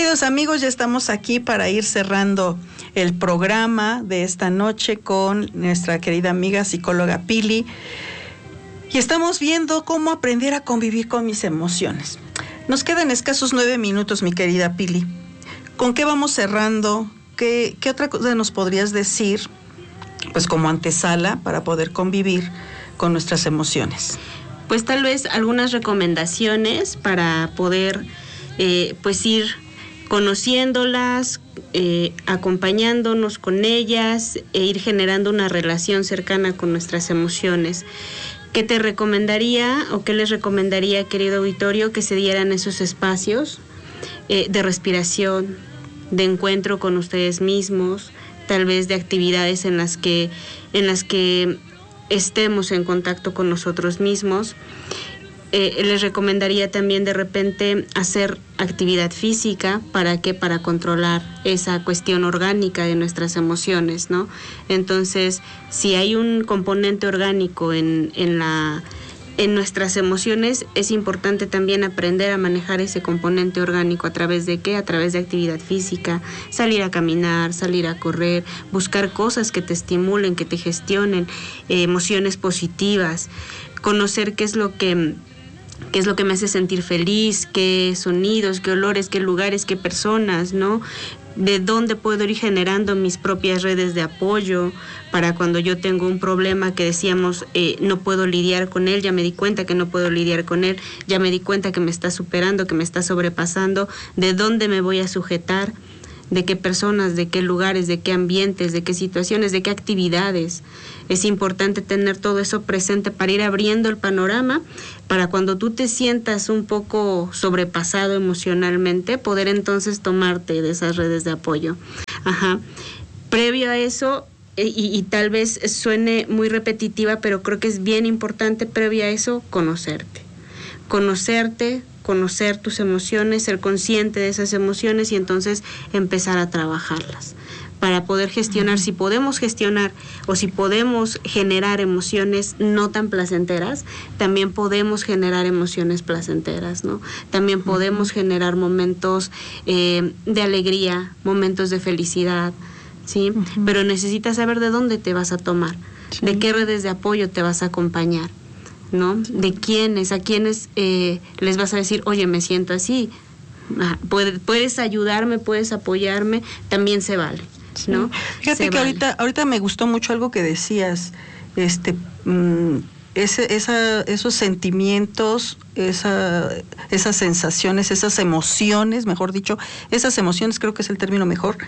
Queridos amigos, ya estamos aquí para ir cerrando el programa de esta noche con nuestra querida amiga psicóloga Pili. Y estamos viendo cómo aprender a convivir con mis emociones. Nos quedan escasos 9 minutos, mi querida Pili. ¿Con qué vamos cerrando? ¿Qué otra cosa nos podrías decir, pues como antesala, para poder convivir con nuestras emociones? Pues tal vez algunas recomendaciones para poder pues ir conociéndolas, acompañándonos con ellas e ir generando una relación cercana con nuestras emociones. ¿Qué te recomendaría o qué les recomendaría, querido auditorio, que se dieran esos espacios de respiración, de encuentro con ustedes mismos, tal vez de actividades en las que estemos en contacto con nosotros mismos? Les recomendaría también de repente hacer actividad física. ¿Para qué? Para controlar esa cuestión orgánica de nuestras emociones, ¿no? Entonces, si hay un componente orgánico en nuestras emociones, es importante también aprender a manejar ese componente orgánico. ¿A través de qué? A través de actividad física, salir a caminar, salir a correr, buscar cosas que te estimulen, que te gestionen, emociones positivas, conocer qué es lo que me hace sentir feliz, qué sonidos, qué olores, qué lugares, qué personas, ¿no? De dónde puedo ir generando mis propias redes de apoyo para cuando yo tengo un problema que decíamos no puedo lidiar con él, ya me di cuenta que no puedo lidiar con él, ya me di cuenta que me está superando, que me está sobrepasando, de dónde me voy a sujetar, de qué personas, de qué lugares, de qué ambientes, de qué situaciones, de qué actividades. Es importante tener todo eso presente para ir abriendo el panorama, para cuando tú te sientas un poco sobrepasado emocionalmente, poder entonces tomarte de esas redes de apoyo. Previo a eso, y tal vez suene muy repetitiva, pero creo que es bien importante, previo a eso, conocerte, conocer tus emociones, ser consciente de esas emociones y entonces empezar a trabajarlas para poder gestionar. Si podemos gestionar o si podemos generar emociones no tan placenteras, también podemos generar emociones placenteras, ¿no? También podemos generar momentos de alegría, momentos de felicidad, ¿sí? Pero necesitas saber de dónde te vas a tomar, de qué redes de apoyo te vas a acompañar, ¿no? De quiénes, a quiénes les vas a decir, oye, me siento así, puedes ayudarme, puedes apoyarme, también se vale, ¿no? Fíjate se que vale. ahorita me gustó mucho algo que decías, esos sentimientos, esas sensaciones, esas emociones, mejor dicho, esas emociones creo que es el término mejor,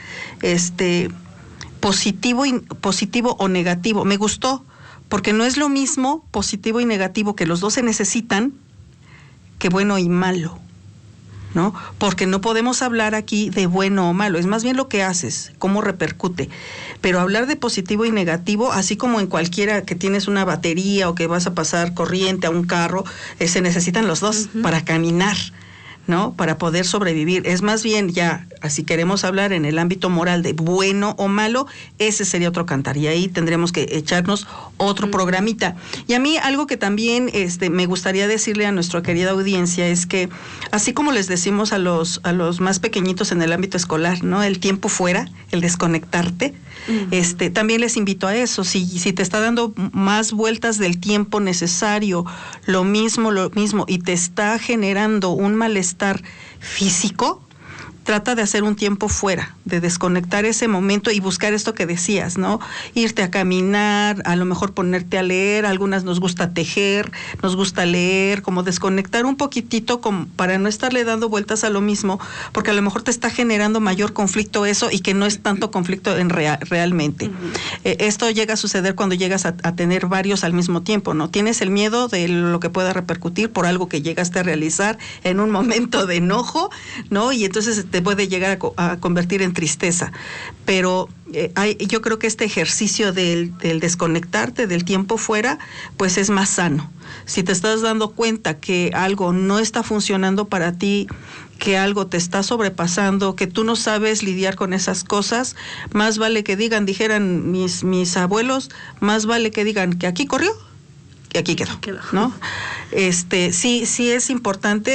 positivo o negativo, me gustó. Porque no es lo mismo positivo y negativo, que los dos se necesitan, que bueno y malo, ¿no? Porque no podemos hablar aquí de bueno o malo, es más bien lo que haces, cómo repercute. Pero hablar de positivo y negativo, así como en cualquiera que tienes una batería o que vas a pasar corriente a un carro, se necesitan los dos para caminar, ¿no? Para poder sobrevivir. Es más bien ya, si queremos hablar en el ámbito moral de bueno o malo, ese sería otro cantar y ahí tendremos que echarnos otro programita. Y a mí algo que también me gustaría decirle a nuestra querida audiencia es que así como les decimos a los más pequeñitos en el ámbito escolar, ¿no? El tiempo fuera, el desconectarte, también les invito a eso. Si te está dando más vueltas del tiempo necesario, lo mismo, y te está generando un malestar físico, trata de hacer un tiempo fuera, de desconectar ese momento y buscar esto que decías, ¿no? Irte a caminar, a lo mejor ponerte a leer, a algunas nos gusta tejer, nos gusta leer, como desconectar un poquitito para no estarle dando vueltas a lo mismo, porque a lo mejor te está generando mayor conflicto eso y que no es tanto conflicto realmente. Esto llega a suceder cuando llegas a tener varios al mismo tiempo, ¿no? Tienes el miedo de lo que pueda repercutir por algo que llegaste a realizar en un momento de enojo, ¿no? Y entonces te puede llegar a convertir en tristeza, pero yo creo que este ejercicio del desconectarte del tiempo fuera, pues es más sano. Si te estás dando cuenta que algo no está funcionando para ti, que algo te está sobrepasando, que tú no sabes lidiar con esas cosas, más vale que dijeran mis abuelos, más vale que digan que aquí corrió y aquí quedó, ¿no? Sí es importante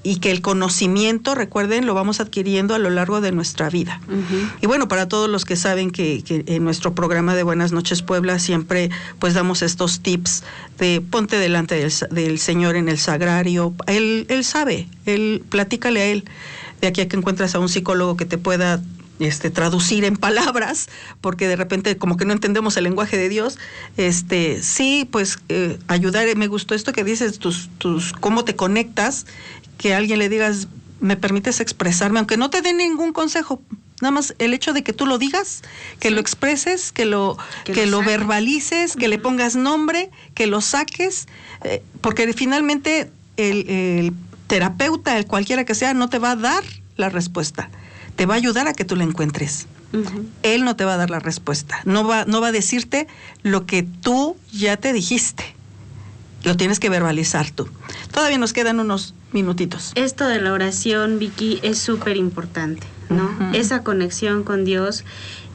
y que el conocimiento, recuerden, lo vamos adquiriendo a lo largo de nuestra vida. Y bueno, para todos los que saben que en nuestro programa de Buenas Noches Puebla siempre pues damos estos tips de ponte delante del Señor en el sagrario. Él sabe, platícale a Él. De aquí a que encuentras a un psicólogo que te pueda traducir en palabras, porque de repente como que no entendemos el lenguaje de Dios, sí, pues ayudar. Me gustó esto que dices, cómo te conectas, que a alguien le digas, me permites expresarme, aunque no te den ningún consejo, nada más el hecho de que tú lo digas, que lo expreses, que lo verbalices, que le pongas nombre, que lo saques, porque finalmente el terapeuta, el cualquiera que sea, no te va a dar la respuesta, te va a ayudar a que tú la encuentres. Él no te va a dar la respuesta, no va a decirte lo que tú ya te dijiste, lo tienes que verbalizar tú. Todavía nos quedan unos minutitos. Esto de la oración, Vicky, es súper importante, ¿no? Esa conexión con Dios,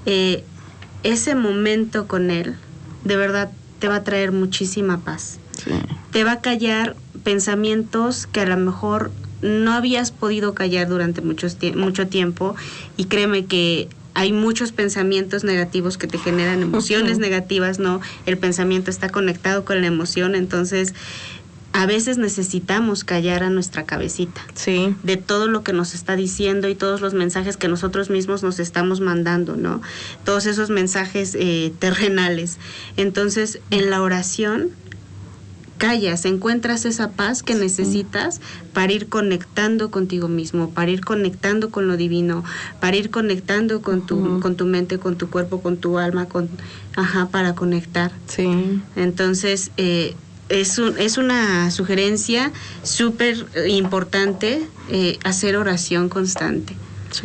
ese momento con Él, de verdad te va a traer muchísima paz. Sí. Te va a callar pensamientos que a lo mejor no habías podido callar durante mucho tiempo, y créeme que hay muchos pensamientos negativos que te generan emociones negativas, ¿no? El pensamiento está conectado con la emoción, entonces a veces necesitamos callar a nuestra cabecita, sí, de todo lo que nos está diciendo y todos los mensajes que nosotros mismos nos estamos mandando, ¿no? Todos esos mensajes terrenales. Entonces, en la oración callas, encuentras esa paz que necesitas para ir conectando contigo mismo, para ir conectando con lo divino, para ir conectando con tu mente, con tu cuerpo, con tu alma, para conectar. Sí. Entonces, es una sugerencia súper importante, hacer oración constante. Sí.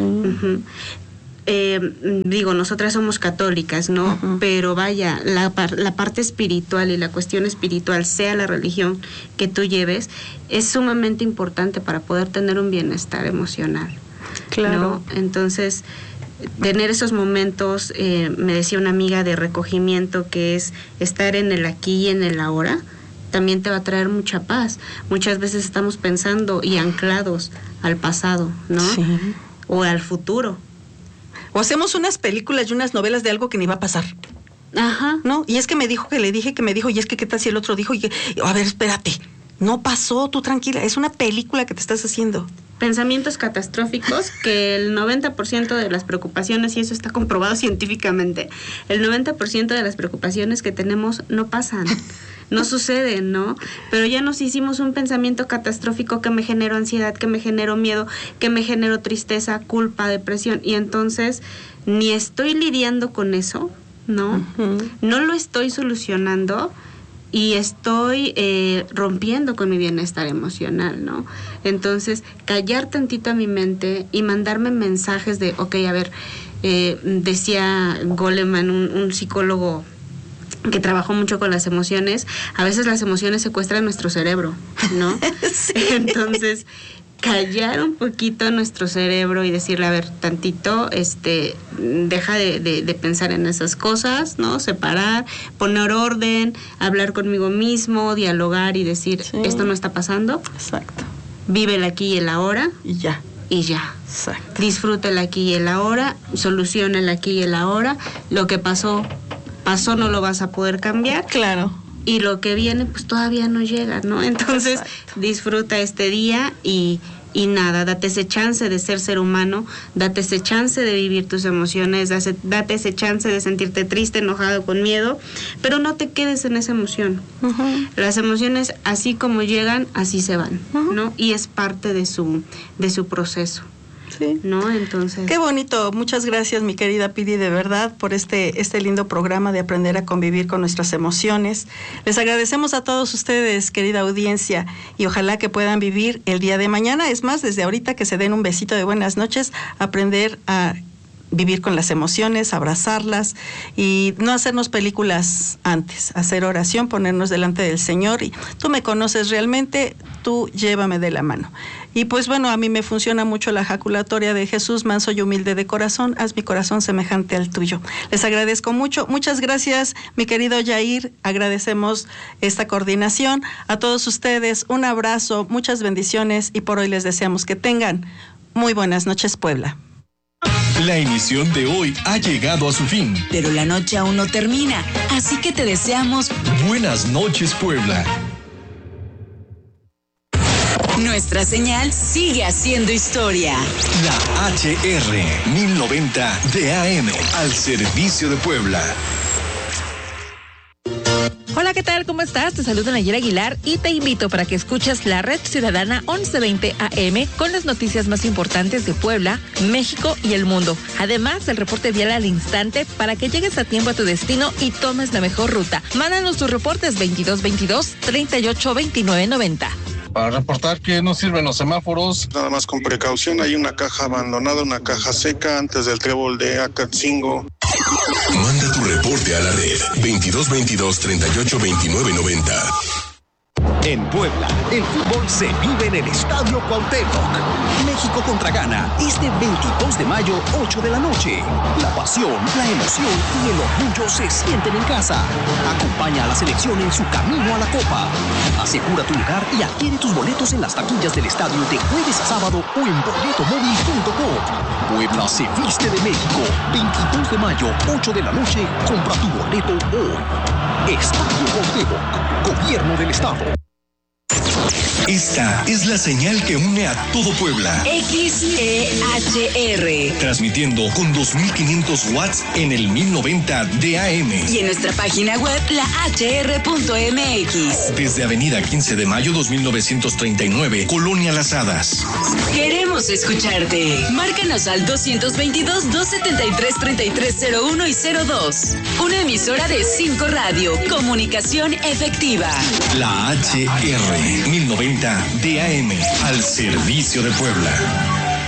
Nosotras somos católicas, ¿no? Pero vaya, la parte espiritual y la cuestión espiritual, sea la religión que tú lleves, es sumamente importante para poder tener un bienestar emocional. Claro. ¿No? Entonces, tener esos momentos, me decía una amiga, de recogimiento, que es estar en el aquí y en el ahora, también te va a traer mucha paz. Muchas veces estamos pensando y anclados al pasado, ¿no? Sí. O al futuro. O hacemos unas películas y unas novelas de algo que ni va a pasar. Ajá. ¿No? Y es que me dijo, que le dije, que me dijo, y es que qué tal si el otro dijo, a ver, espérate, no pasó, tú tranquila, es una película que te estás haciendo. Pensamientos catastróficos, que el 90% de las preocupaciones, y eso está comprobado científicamente, el 90% de las preocupaciones que tenemos no pasan. No suceden, ¿no? Pero ya nos hicimos un pensamiento catastrófico que me generó ansiedad, que me generó miedo, que me generó tristeza, culpa, depresión, y entonces ni estoy lidiando con eso, ¿no? No lo estoy solucionando y estoy rompiendo con mi bienestar emocional, ¿no? Entonces, callar tantito a mi mente y mandarme mensajes de, a ver, decía Goleman, un psicólogo que trabajó mucho con las emociones, a veces las emociones secuestran nuestro cerebro, ¿no? Sí. Entonces, callar un poquito nuestro cerebro y decirle, a ver, tantito, deja de pensar en esas cosas, ¿no? Separar, poner orden, hablar conmigo mismo, dialogar y decir, sí, esto no está pasando. Exacto. Vive el aquí y el ahora. Y ya. Y ya. Exacto. Disfruta el aquí y el ahora, soluciona el aquí y el ahora. Lo que pasó, no lo vas a poder cambiar. Claro. Y lo que viene, pues todavía no llega, ¿no? Entonces, exacto, disfruta este día y nada, date ese chance de ser humano, date ese chance de vivir tus emociones, date ese chance de sentirte triste, enojado, con miedo, pero no te quedes en esa emoción. Las emociones, así como llegan, así se van, ¿no? Y es parte de su proceso. Sí. ¿No? Entonces. Qué bonito. Muchas gracias, mi querida Pidi, de verdad, por este lindo programa de aprender a convivir con nuestras emociones. Les agradecemos a todos ustedes, querida audiencia, y ojalá que puedan vivir el día de mañana. Es más, desde ahorita que se den un besito de buenas noches, aprender a vivir con las emociones, abrazarlas y no hacernos películas antes, hacer oración, ponernos delante del Señor y tú me conoces realmente, tú llévame de la mano. Y pues bueno, a mí me funciona mucho la ejaculatoria de Jesús, manso y humilde de corazón, haz mi corazón semejante al tuyo. Les agradezco mucho. Muchas gracias, mi querido Yair. Agradecemos esta coordinación. A todos ustedes, un abrazo, muchas bendiciones y por hoy les deseamos que tengan muy buenas noches, Puebla. La emisión de hoy ha llegado a su fin. Pero la noche aún no termina, así que te deseamos buenas noches, Puebla. Nuestra señal sigue haciendo historia. La HR 1090 de AM al servicio de Puebla. Hola, ¿qué tal? ¿Cómo estás? Te saluda Nayera Aguilar y te invito para que escuches la Red Ciudadana 1120 AM con las noticias más importantes de Puebla, México y el mundo. Además, el reporte vial al instante para que llegues a tiempo a tu destino y tomes la mejor ruta. Mándanos tus reportes 2222-382990. Para reportar que no sirven los semáforos. Nada más con precaución, hay una caja abandonada, una caja seca antes del trébol de Acatzingo. Manda tu reporte a la red 2222-382990. En Puebla, el fútbol se vive en el Estadio Cuauhtémoc. México contra Ghana, este 22 de mayo, 8 de la noche. La pasión, la emoción y el orgullo se sienten en casa. Acompaña a la selección en su camino a la Copa. Asegura tu lugar y adquiere tus boletos en las taquillas del estadio de jueves a sábado o en boletomóvil.com. Puebla se viste de México. 22 de mayo, 8 de la noche. Compra tu boleto hoy. Estadio Cuauhtémoc, Gobierno del Estado. Esta es la señal que une a todo Puebla. XEHR. Transmitiendo con 2500 watts en el 1090 de AM. Y en nuestra página web, lahr.mx. Desde Avenida 15 de Mayo 2939, Colonia Las Hadas. Queremos escucharte. Márcanos al 222-273-3301 y 02. Una emisora de 5 Radio. Comunicación efectiva. La HR 1090 de AM al servicio de Puebla.